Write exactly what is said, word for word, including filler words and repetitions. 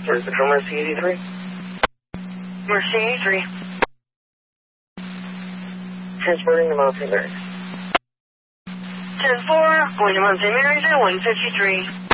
Where's the Mercy eighty-three? Mercy eighty-three. Transporting to Mount Saint Mary's. ten four, going to Mount Saint Mary's at one fifty-three.